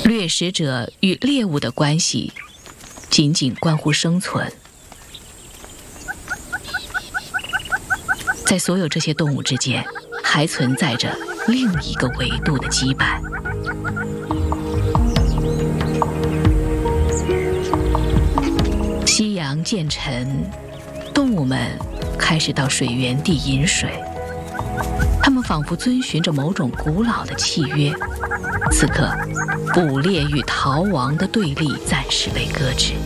掠食者与猎物的关系仅仅关乎生存。在所有这些动物之间，还存在着另一个维度的羁绊。夕阳渐沉，动物们开始到水源地饮水，它们仿佛遵循着某种古老的契约。此刻，捕猎与逃亡的对立暂时被搁置。